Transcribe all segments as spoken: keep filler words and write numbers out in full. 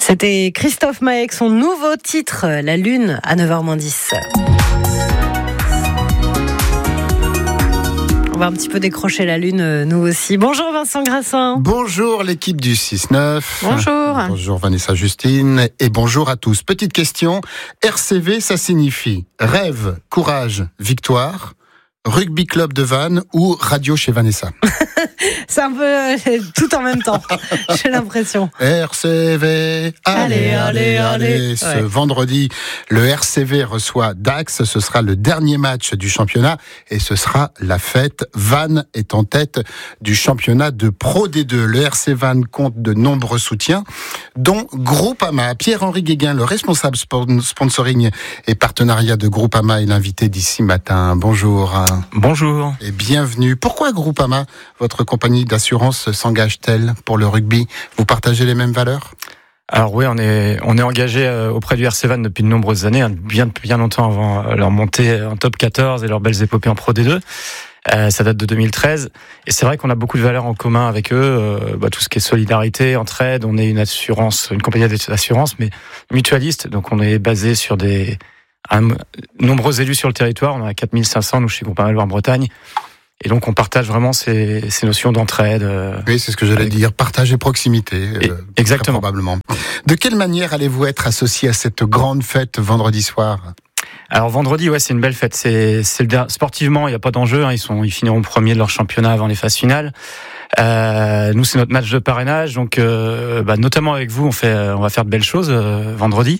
C'était Christophe Maé avec son nouveau titre, La Lune, à neuf heures moins dix. On va un petit peu décrocher la lune, nous aussi. Bonjour Vincent Grassin. Bonjour l'équipe du six neuf. Bonjour. Bonjour Vanessa Justine et bonjour à tous. Petite question, R C V ça signifie rêve, courage, victoire, rugby club de Vannes ou radio chez Vanessa? C'est un peu euh, tout en même temps, j'ai l'impression. R C V, allez, allez, allez, allez. Ce ouais. vendredi, le R C V reçoit Dax. Ce sera le dernier match du championnat et ce sera la fête. Vannes est en tête du championnat de Pro D deux. Le R C Vannes compte de nombreux soutiens, dont Groupama. Pierre-Henri Guéguin, le responsable sponsoring et partenariat de Groupama, est l'invité d'ici matin. Bonjour. Bonjour. Et bienvenue. Pourquoi Groupama, votre compagnie d'assurance, s'engage-t-elle pour le rugby? Vous partagez les mêmes valeurs? Alors oui, on est on est engagé auprès du R C Vannes depuis de nombreuses années, bien bien longtemps avant leur montée en top quatorze et leurs belles épopées en Pro D deux. Euh, ça date de deux mille treize et c'est vrai qu'on a beaucoup de valeurs en commun avec eux. Euh, bah, tout ce qui est solidarité, entraide. On est une assurance, une compagnie d'assurance, mais mutualiste. Donc on est basé sur des un, nombreux élus sur le territoire. On a quatre mille cinq cents nous chez Groupama Loire-Bretagne. Et donc, on partage vraiment ces, ces notions d'entraide. Euh, oui, c'est ce que j'allais avec... dire, partage et proximité. Et, euh, exactement. Probablement. De quelle manière allez-vous être associé à cette grande fête vendredi soir? Alors vendredi, ouais, c'est une belle fête. C'est, c'est le, sportivement, il n'y a pas d'enjeu. Hein, ils sont, ils finiront premiers de leur championnat avant les phases finales. Euh, nous, c'est notre match de parrainage, donc euh, bah, notamment avec vous, on fait, on va faire de belles choses euh, vendredi.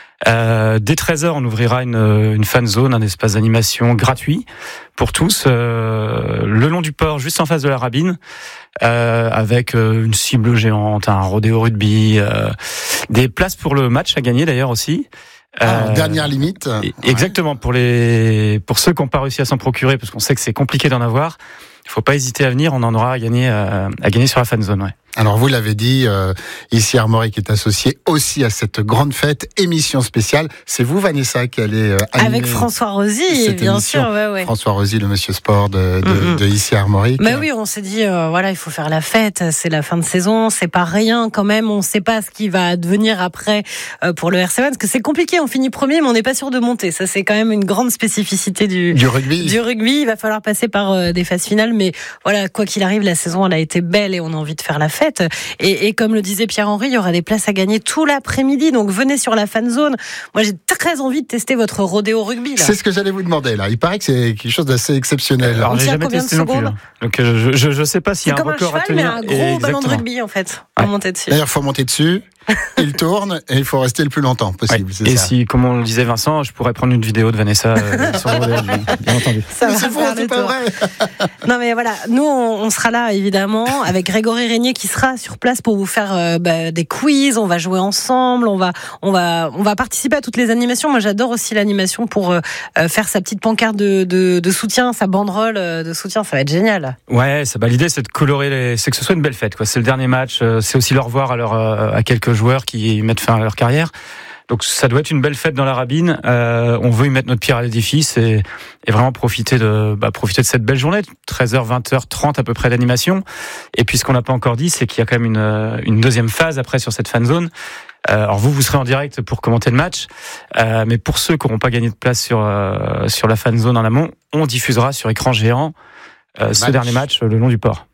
Euh, dès treize heures, on ouvrira une, une fan zone, un espace d'animation gratuit pour tous, euh, le long du port, juste en face de la Rabine, euh, avec euh, une cible géante, un rodéo rugby, euh, des places pour le match à gagner d'ailleurs aussi. Ah, euh, dernière limite. Exactement, ouais. pour les pour ceux qui n'ont pas réussi à s'en procurer, parce qu'on sait que c'est compliqué d'en avoir. Il faut pas hésiter à venir, on en aura à gagner euh, à gagner sur la fan zone, ouais. Alors vous l'avez dit, euh, ici Armorique est associé aussi à cette grande fête, émission spéciale. C'est vous Vanessa qui allez euh, animer avec François Rosy, bien sûr, ouais, ouais. François Rosy, le monsieur sport de, de, mm-hmm. de ici Armorique. Mais oui, on s'est dit euh, voilà, il faut faire la fête. C'est la fin de saison, c'est pas rien quand même. On sait pas ce qui va advenir après euh, pour le R C Vannes, parce que c'est compliqué. On finit premier, mais on n'est pas sûr de monter. Ça, c'est quand même une grande spécificité du du rugby. Du rugby, il va falloir passer par euh, des phases finales, mais voilà, quoi qu'il arrive, la saison elle a été belle et on a envie de faire la fête. Et, et comme le disait Pierre-Henri, il y aura des places à gagner tout l'après-midi. Donc venez sur la fan zone. Moi, j'ai très envie de tester votre rodéo rugby. Là. C'est ce que j'allais vous demander là. Il paraît que c'est quelque chose d'assez exceptionnel. Alors, j'ai jamais testé non plus. Là. Donc je je je sais pas s'il y a un record cheval, à tenir. C'est comme un cheval, mais un gros ballon de rugby en fait. On ouais. monter dessus. D'ailleurs, il faut monter dessus. Il tourne et il faut rester le plus longtemps possible. Ouais. C'est et ça. si, comme on le disait Vincent, je pourrais prendre une vidéo de Vanessa euh, sur le rodéo, bien entendu. Ça mais c'est faux, c'est pas vrai. Non mais voilà, nous on, on sera là évidemment avec Grégory Régnier qui sera sur place pour vous faire euh, bah, des quiz. On va jouer ensemble, on va, on va, on va participer à toutes les animations. Moi j'adore aussi l'animation pour euh, faire sa petite pancarte de, de, de soutien, sa banderole de soutien. Ça va être génial. Ouais, ça, bah, l'idée c'est de colorer, les, c'est que ce soit une belle fête. Quoi. C'est le dernier match, euh, c'est aussi le revoir à, leur, euh, à quelques joueurs qui mettent fin à leur carrière. Donc ça doit être une belle fête dans la Rabine. Euh, on veut y mettre notre pierre à l'édifice et, et vraiment profiter de bah, profiter de cette belle journée, treize heures, vingt heures trente à peu près d'animation. Et puis ce qu'on n'a pas encore dit, c'est qu'il y a quand même une, une deuxième phase après sur cette fan zone. Euh, alors vous, vous serez en direct pour commenter le match, euh, mais pour ceux qui n'auront pas gagné de place sur euh, sur la fan zone en amont, on diffusera sur écran géant euh, ce dernier match le long du port.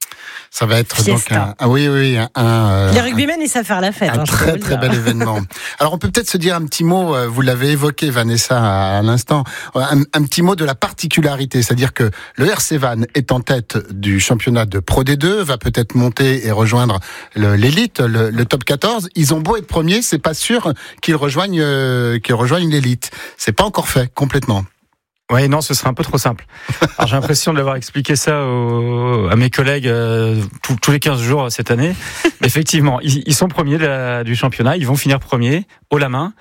Ça va être Fiesta. donc un, ah oui, oui, un, un les rugbymen, ils savent faire la fête. Un hein, très, très bel événement. Alors, on peut peut-être se dire un petit mot, vous l'avez évoqué, Vanessa, à l'instant, un, un petit mot de la particularité, c'est-à-dire que le R C Vannes est en tête du championnat de Pro D deux, va peut-être monter et rejoindre le, l'élite, le, le top quatorze. Ils ont beau être premiers, c'est pas sûr qu'ils rejoignent, euh, qu'ils rejoignent l'élite. C'est pas encore fait, complètement. Oui, non, ce serait un peu trop simple. Alors j'ai l'impression de l'avoir expliqué ça aux, à mes collègues euh, tous, tous les quinze jours cette année. Mais effectivement, ils, ils sont premiers de la, du championnat, ils vont finir premiers, haut la main.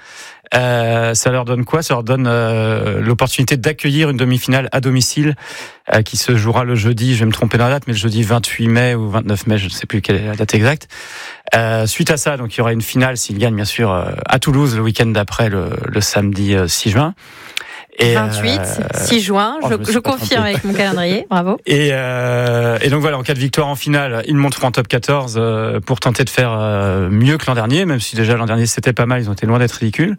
Euh, ça leur donne quoi? Ça leur donne euh, l'opportunité d'accueillir une demi-finale à domicile euh, qui se jouera le jeudi, je vais me tromper dans la date, mais le jeudi vingt-huit mai ou vingt-neuf mai, je ne sais plus quelle est la date exacte. Euh, suite à ça, donc il y aura une finale s'ils gagnent bien sûr euh, à Toulouse le week-end d'après, le, le samedi euh, six juin. Et, vingt-huit, euh, six juin, oh, je, je, je confirme avec mon calendrier, bravo. Et, euh, et donc voilà, en cas de victoire en finale, ils monteront en top quatorze euh, pour tenter de faire euh, mieux que l'an dernier, même si déjà l'an dernier c'était pas mal, ils ont été loin d'être ridicules.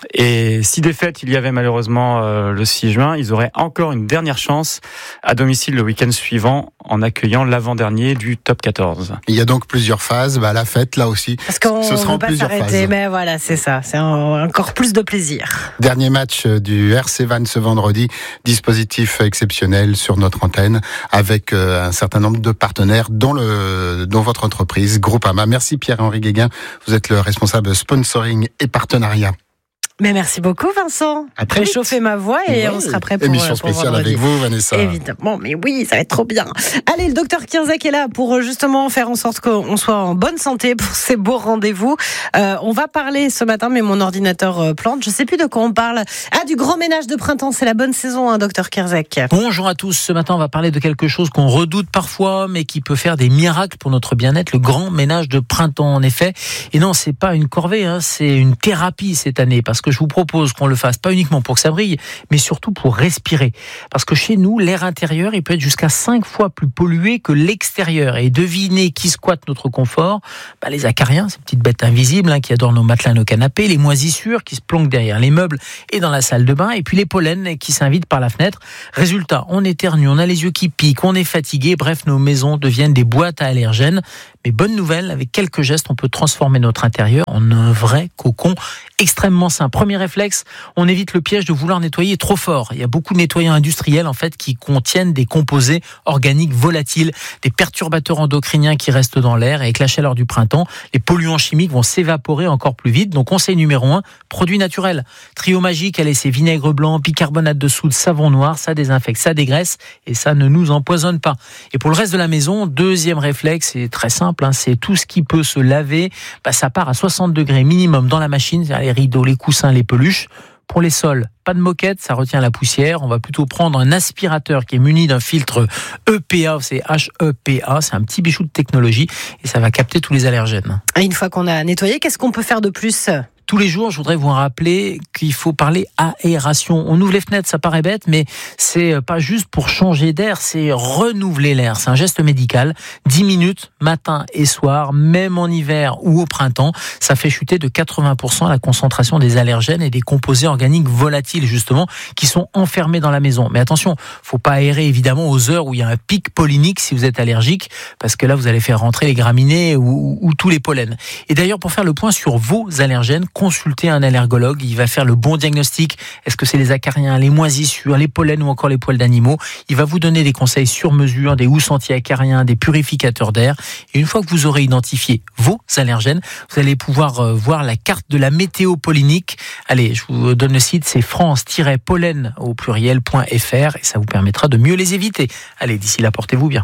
Et si défaite il y avait malheureusement euh, le six juin, ils auraient encore une dernière chance à domicile le week-end suivant en accueillant l'avant-dernier du top quatorze. Il y a donc plusieurs phases, bah, la fête là aussi. Parce qu'on Ce sera ne en peut pas plusieurs s'arrêter, phases. mais voilà, c'est ça, c'est un- encore plus de plaisir. Dernier match du R C Vannes ce vendredi, dispositif exceptionnel sur notre antenne avec euh, un certain nombre de partenaires dont, le, dont votre entreprise, Groupama. Merci Pierre-Henri Guéguin, vous êtes le responsable sponsoring et partenariat. Mais merci beaucoup Vincent. À très vite. Réchauffer ma voix et Ouais. on sera prêt pour Émission pour spéciale vendredi. avec vous Vanessa. Évidemment, mais oui, ça va être trop bien. Allez, le docteur Kirzek est là pour justement faire en sorte qu'on soit en bonne santé pour ces beaux rendez-vous. Euh, on va parler ce matin, mais mon ordinateur euh, plante. Je sais plus de quoi on parle. Ah, du grand ménage de printemps, c'est la bonne saison, hein, docteur Kirzek. Bonjour à tous. Ce matin, on va parler de quelque chose qu'on redoute parfois, mais qui peut faire des miracles pour notre bien-être, le grand ménage de printemps, en effet. Et non, c'est pas une corvée, hein, c'est une thérapie cette année, parce que je vous propose qu'on le fasse pas uniquement pour que ça brille, mais surtout pour respirer. Parce que chez nous, l'air intérieur, il peut être jusqu'à cinq fois plus pollué que l'extérieur. Et devinez qui squatte notre confort? Bah, les acariens, ces petites bêtes invisibles, hein, qui adorent nos matelas, nos canapés, les moisissures qui se planquent derrière les meubles et dans la salle de bain, et puis les pollens qui s'invitent par la fenêtre. Résultat, on éternue, on a les yeux qui piquent, on est fatigué, bref, nos maisons deviennent des boîtes à allergènes. Mais bonne nouvelle, avec quelques gestes, on peut transformer notre intérieur en un vrai cocon extrêmement sain. Premier réflexe, on évite le piège de vouloir nettoyer trop fort. Il y a beaucoup de nettoyants industriels en fait qui contiennent des composés organiques volatiles, des perturbateurs endocriniens qui restent dans l'air, et avec la chaleur du printemps, les polluants chimiques vont s'évaporer encore plus vite. Donc conseil numéro un, produits naturels. Trio magique, allez, c'est vinaigre blanc, bicarbonate de soude, savon noir, ça désinfecte, ça dégraisse et ça ne nous empoisonne pas. Et pour le reste de la maison, deuxième réflexe, c'est très simple, hein, c'est tout ce qui peut se laver, bah, ça part à soixante degrés minimum dans la machine, c'est-à-dire les rideaux, les coussins, les peluches. Pour les sols, pas de moquette, ça retient la poussière. On va plutôt prendre un aspirateur qui est muni d'un filtre E P A, c'est H E P A, c'est un petit bijou de technologie et ça va capter tous les allergènes. Et une fois qu'on a nettoyé, qu'est-ce qu'on peut faire de plus ? Tous les jours, je voudrais vous rappeler qu'il faut parler aération. On ouvre les fenêtres, ça paraît bête, mais c'est pas juste pour changer d'air, c'est renouveler l'air. C'est un geste médical. dix minutes, matin et soir, même en hiver ou au printemps, ça fait chuter de quatre-vingts pour cent la concentration des allergènes et des composés organiques volatiles, justement, qui sont enfermés dans la maison. Mais attention, faut pas aérer évidemment aux heures où il y a un pic pollinique si vous êtes allergique, parce que là, vous allez faire rentrer les graminées ou, ou, ou tous les pollens. Et d'ailleurs, pour faire le point sur vos allergènes, consultez un allergologue, il va faire le bon diagnostic. Est-ce que c'est les acariens, les moisissures, les pollens ou encore les poils d'animaux? Il va vous donner des conseils sur mesure, des housses anti-acariens, des purificateurs d'air. Et une fois que vous aurez identifié vos allergènes, vous allez pouvoir voir la carte de la météo pollinique. Allez, je vous donne le site, c'est france-pollen au pluriel.fr et ça vous permettra de mieux les éviter. Allez, d'ici là, portez-vous bien.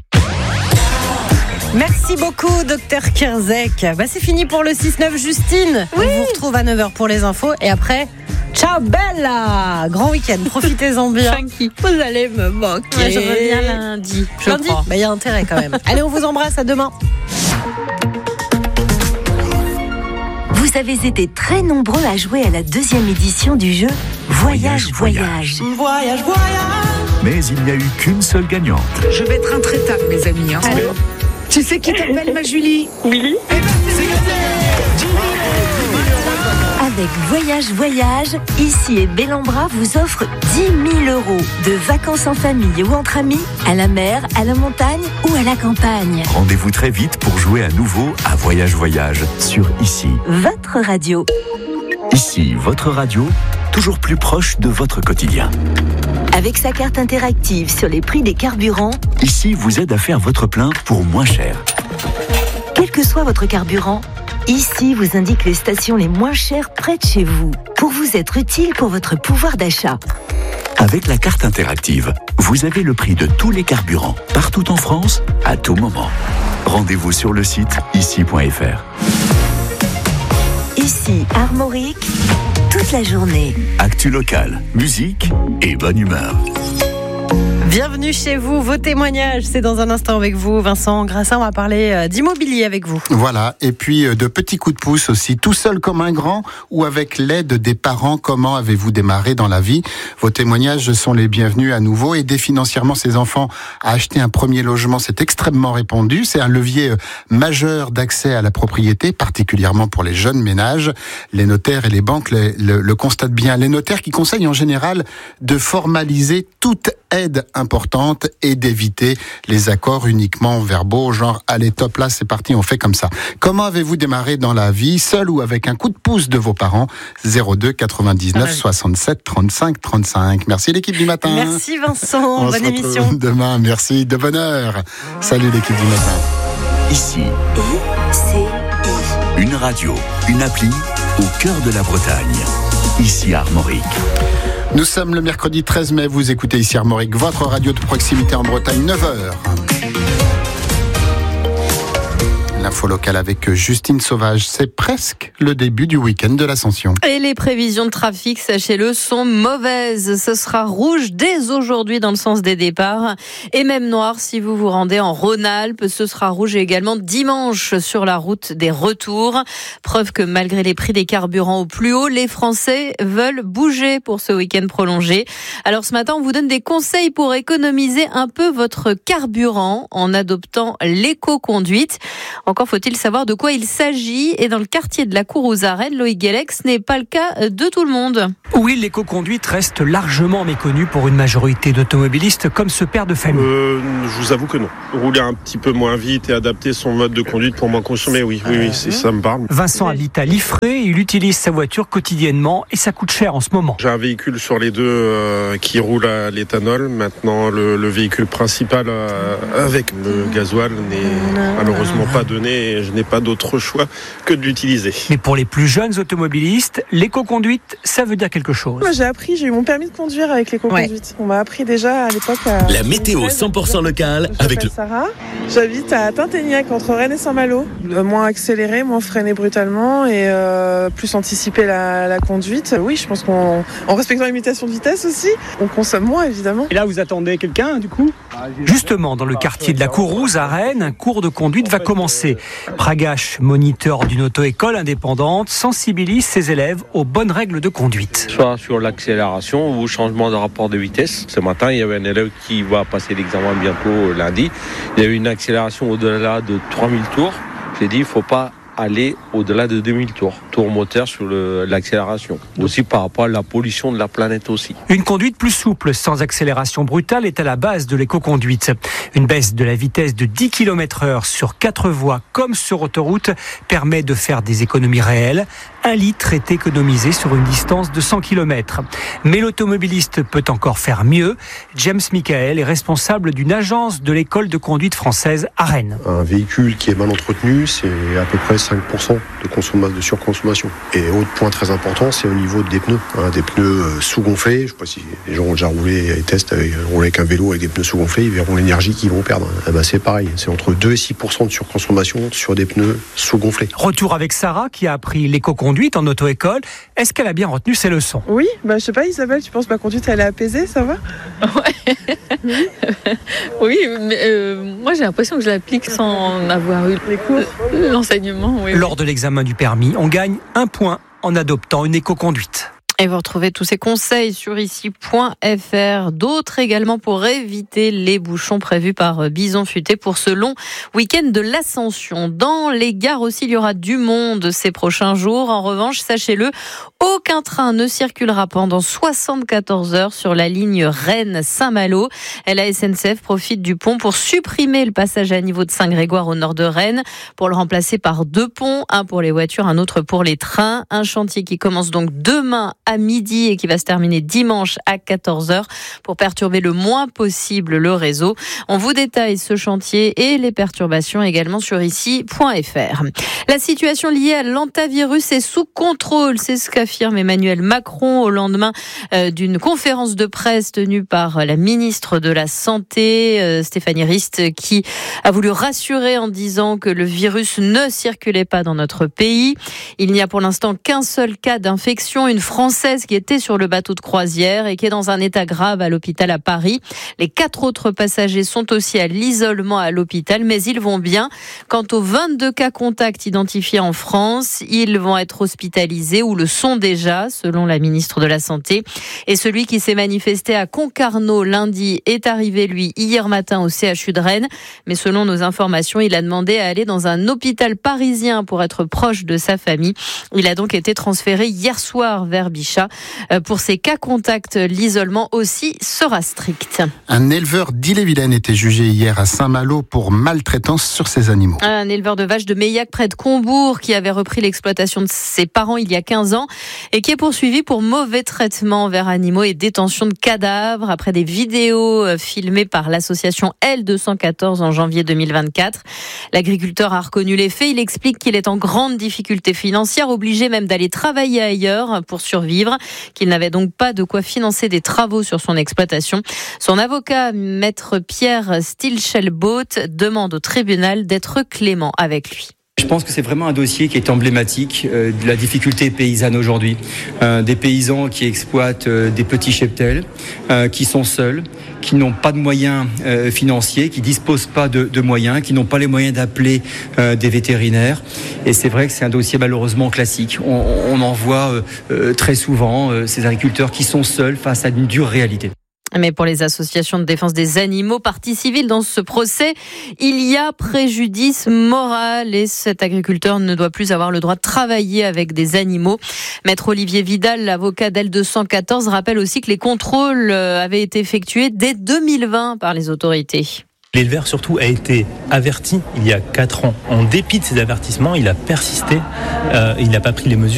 Merci beaucoup, docteur Kirzek. Bah, c'est fini pour le six neuf Justine. Oui. On vous retrouve à neuf heures pour les infos. Et après, ciao bella. Grand week-end, profitez-en bien. Funky. Vous allez me moquer. Ouais, je reviens lundi. Je Lundi, crois. bah, y a intérêt quand même. Allez, on vous embrasse, à demain. Vous avez été très nombreux à jouer à la deuxième édition du jeu Voyage, Voyage. Voyage, voyage. Mais il n'y a eu qu'une seule gagnante. Je vais être intraitable, mes amis. Hein. Allô ? Tu sais qui t'appelle, ma Julie? Oui. Eh ben, c'est gagné. Avec Voyage, Voyage, ici et Bellambra vous offre dix mille euros de vacances en famille ou entre amis, à la mer, à la montagne ou à la campagne. Rendez-vous très vite pour jouer à nouveau à Voyage Voyage sur Ici. Votre radio. Ici, votre radio, toujours plus proche de votre quotidien. Avec sa carte interactive sur les prix des carburants, Ici vous aide à faire votre plein pour moins cher. quel que soit votre carburant, Ici vous indique les stations les moins chères près de chez vous, pour vous être utile pour votre pouvoir d'achat. Avec la carte interactive, vous avez le prix de tous les carburants, partout en France, à tout moment. Rendez-vous sur le site ici point f r. Ici, Armorique, toute la journée. Actu locale, musique et bonne humeur. Bienvenue chez vous, vos témoignages, c'est dans un instant avec vous, Vincent Grassin, on va parler d'immobilier avec vous. Voilà, et puis de petits coups de pouce aussi, tout seul comme un grand ou avec l'aide des parents, comment avez-vous démarré dans la vie? Vos témoignages sont les bienvenus à nouveau. Aider financièrement ses enfants à acheter un premier logement, c'est extrêmement répandu, c'est un levier majeur d'accès à la propriété, particulièrement pour les jeunes ménages. Les notaires et les banques le, le, le constatent bien. Les notaires qui conseillent en général de formaliser toute aide importante et d'éviter les accords uniquement verbaux, genre allez top là c'est parti, on fait comme ça. Comment avez-vous démarré dans la vie, seul ou avec un coup de pouce de vos parents? Zéro deux quatre-vingt-dix-neuf soixante-sept trente-cinq trente-cinq. Merci l'équipe du matin. Merci Vincent, on bonne se émission. retrouve demain, merci, de bonne heure. Salut l'équipe du matin. Ici, I C I. une radio, une appli au cœur de la Bretagne. Ici Armorique. Nous sommes le mercredi treize mai, vous écoutez ici Armorique, votre radio de proximité en Bretagne, neuf heures. L'info locale avec Justine Sauvage, c'est presque le début du week-end de l'Ascension. Et les prévisions de trafic, sachez-le, sont mauvaises. Ce sera rouge dès aujourd'hui dans le sens des départs et même noir si vous vous rendez en Rhône-Alpes. Ce sera rouge également dimanche sur la route des retours. Preuve que malgré les prix des carburants au plus haut, les Français veulent bouger pour ce week-end prolongé. Alors ce matin, on vous donne des conseils pour économiser un peu votre carburant en adoptant l'éco-conduite. Encore faut-il savoir de quoi il s'agit. Et dans le quartier de la Cour aux Arènes, Loïc Guélec, ce n'est pas le cas de tout le monde. Oui, l'éco-conduite reste largement méconnue pour une majorité d'automobilistes comme ce père de famille. Euh, je vous avoue que non. Rouler un petit peu moins vite et adapter son mode de conduite pour moins consommer, oui, oui, oui, c'est, ça me parle. Vincent habite à Liffré, il utilise sa voiture quotidiennement et ça coûte cher en ce moment. J'ai un véhicule sur les deux euh, qui roule à l'éthanol. Maintenant, le, le véhicule principal euh, avec le gasoil n'est malheureusement pas donné et je n'ai pas d'autre choix que de l'utiliser. Mais pour les plus jeunes automobilistes, l'éco-conduite, ça veut dire quelque chose. Moi j'ai appris, j'ai eu mon permis de conduire avec l'éco-conduite. Ouais. On m'a appris déjà à l'époque à... La météo cent pour cent locale avec le... Sarah. J'habite à Tinténiac entre Rennes et Saint-Malo. Euh, moins accéléré, moins freiné brutalement et euh, plus anticiper la, la conduite. Oui, je pense qu'en en respectant la limitation de vitesse aussi, on consomme moins évidemment. Et là vous attendez quelqu'un du coup ? Justement, dans le quartier de la Courrouze à Rennes, un cours de conduite va commencer. Pragache, moniteur d'une auto-école indépendante, sensibilise ses élèves aux bonnes règles de conduite. Soit sur l'accélération ou changement de rapport de vitesse. Ce matin, il y avait un élève qui va passer l'examen bientôt lundi. Il y a eu une accélération au-delà de trois mille tours. J'ai dit, il ne faut pas aller au-delà de deux mille tours, tour moteur sur le, l'accélération. Aussi par rapport à la pollution de la planète aussi. Une conduite plus souple, sans accélération brutale, est à la base de l'éco-conduite. Une baisse de la vitesse de dix kilomètres heure sur quatre voies, comme sur autoroute, permet de faire des économies réelles. Un litre est économisé sur une distance de cent kilomètres. Mais l'automobiliste peut encore faire mieux. James Michael est responsable d'une agence de l'école de conduite française à Rennes. Un véhicule qui est mal entretenu, c'est à peu près cinq pour cent de, consommation, de surconsommation. Et autre point très important, c'est au niveau des pneus. Hein, des pneus sous-gonflés. Je ne sais pas si les gens ont déjà roulé et testent avec, roulé avec un vélo avec des pneus sous-gonflés, ils verront l'énergie qu'ils vont perdre. Eh ben, c'est pareil, c'est entre deux et six pour cent de surconsommation sur des pneus sous-gonflés. Retour avec Sarah qui a appris l'éco-conduite en auto-école. Est-ce qu'elle a bien retenu ses leçons ? Oui, bah, je sais pas Isabelle, tu penses que ma conduite elle est apaisée, ça va ? Ouais. Oui, oui mais euh, moi j'ai l'impression que je l'applique sans avoir eu les cours, l'enseignement. Oui, Lors oui. de l'examen du permis, on gagne un point en adoptant une éco-conduite. Et vous retrouvez tous ces conseils sur ici point f r, d'autres également pour éviter les bouchons prévus par Bison Futé pour ce long week-end de l'Ascension. Dans les gares aussi, il y aura du monde ces prochains jours. En revanche, sachez-le, aucun train ne circulera pendant soixante-quatorze heures sur la ligne Rennes-Saint-Malo. La S N C F profite du pont pour supprimer le passage à niveau de Saint-Grégoire au nord de Rennes, pour le remplacer par deux ponts, un pour les voitures, un autre pour les trains. Un chantier qui commence donc demain à midi et qui va se terminer dimanche à quatorze heures pour perturber le moins possible le réseau. On vous détaille ce chantier et les perturbations également sur ici point f r. La situation liée à l'hantavirus est sous contrôle, c'est ce qu'affirme Emmanuel Macron au lendemain euh, d'une conférence de presse tenue par la ministre de la Santé, euh, Stéphanie Rist, qui a voulu rassurer en disant que le virus ne circulait pas dans notre pays. Il n'y a pour l'instant qu'un seul cas d'infection, une Française Française qui était sur le bateau de croisière et qui est dans un état grave à l'hôpital à Paris. Les quatre autres passagers sont aussi à l'isolement à l'hôpital, mais ils vont bien. Quant aux vingt-deux cas contacts identifiés en France, ils vont être hospitalisés ou le sont déjà, selon la ministre de la Santé. Et celui qui s'est manifesté à Concarneau lundi est arrivé, lui, hier matin au C H U de Rennes. Mais selon nos informations, il a demandé à aller dans un hôpital parisien pour être proche de sa famille. Il a donc été transféré hier soir vers Bichat. Pour ces cas contacts, l'isolement aussi sera strict. Un éleveur d'Ille-et-Vilaine était jugé hier à Saint-Malo pour maltraitance sur ses animaux. Un éleveur de vaches de Meillac près de Combourg qui avait repris l'exploitation de ses parents il y a quinze ans et qui est poursuivi pour mauvais traitement envers animaux et détention de cadavres après des vidéos filmées par l'association L deux cent quatorze en janvier deux mille vingt-quatre. L'agriculteur a reconnu les faits. Il explique qu'il est en grande difficulté financière, obligé même d'aller travailler ailleurs pour survivre, qu'il n'avait donc pas de quoi financer des travaux sur son exploitation. Son avocat, maître Pierre Stilchelbaut, demande au tribunal d'être clément avec lui. Je pense que c'est vraiment un dossier qui est emblématique euh, de la difficulté paysanne aujourd'hui. Euh, des paysans qui exploitent euh, des petits cheptels, euh, qui sont seuls, qui n'ont pas de moyens euh, financiers, qui disposent pas de, de moyens, qui n'ont pas les moyens d'appeler euh, des vétérinaires. Et c'est vrai que c'est un dossier malheureusement classique. On, on en voit euh, euh, très souvent euh, ces agriculteurs qui sont seuls face à une dure réalité. Mais pour les associations de défense des animaux, partie civile dans ce procès, il y a préjudice moral et cet agriculteur ne doit plus avoir le droit de travailler avec des animaux. Maître Olivier Vidal, l'avocat d'L deux cent quatorze, rappelle aussi que les contrôles avaient été effectués dès deux mille vingt par les autorités. L'éleveur surtout a été averti il y a quatre ans. En dépit de ces avertissements, il a persisté, euh, il n'a pas pris les mesures